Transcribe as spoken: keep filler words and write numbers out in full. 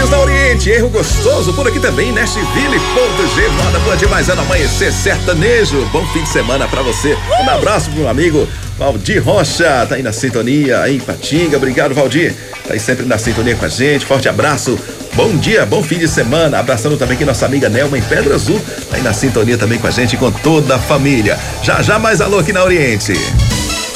Amigos da Oriente, erro gostoso por aqui também, Nashville, ponto G, moda boa demais, é no amanhecer sertanejo. Bom fim de semana pra você. Um abraço pro meu amigo Valdir Rocha, tá aí na sintonia, aí em Patinga. Obrigado, Valdir. Tá aí sempre na sintonia com a gente. Forte abraço. Bom dia, bom fim de semana. Abraçando também aqui nossa amiga Nelma em Pedra Azul, tá aí na sintonia também com a gente e com toda a família. Já já mais alô aqui na Oriente.